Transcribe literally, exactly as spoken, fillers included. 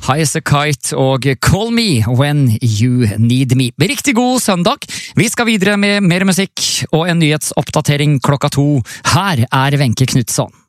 High as a Kite og Call Me When You Need Me. Riktig god søndag. Vi skal videre med mer musikk og en nyhetsoppdatering klokka to. Her er Wenche Knutsson.